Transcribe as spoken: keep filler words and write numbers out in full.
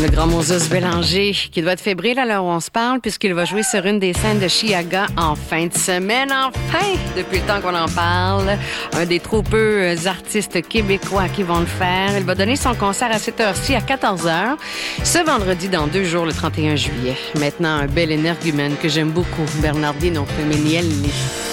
Le grand Moses Bélanger, qui doit être fébrile à l'heure où on se parle, puisqu'il va jouer sur une des scènes de Chiaga en fin de semaine. Enfin, depuis le temps qu'on en parle, un des trop peu artistes québécois qui vont le faire. Il va donner son concert à cette heure-ci à quatorze heures, ce vendredi dans deux jours, le trente et un juillet. Maintenant, un bel énergumène que j'aime beaucoup, Bernardino Feminielli.